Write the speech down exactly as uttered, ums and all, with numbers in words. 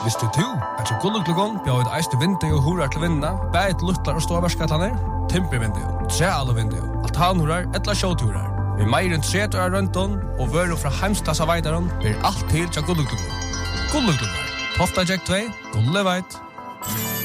Visste du at så gulluklugon bjør et eiste vindu og horar til vindene, bæt luttlar og ståverskatlaner, timpervindu, trealvindu, altanhorar, etla sjåturar. Vi meir enn tretu av røntun og vøru fra heimstassa veidaron blir alt til til gulluklugon. Gulluklugon, Tofta Jack två, Gulleveit.